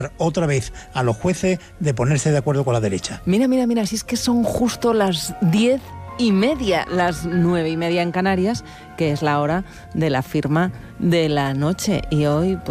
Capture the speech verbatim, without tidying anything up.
otra vez a los jueces de ponerse de acuerdo con la derecha. Mira, mira, mira, si es que son justo las diez y media, las nueve y media en Canarias, que es la hora de la firma de la noche. Y hoy, pues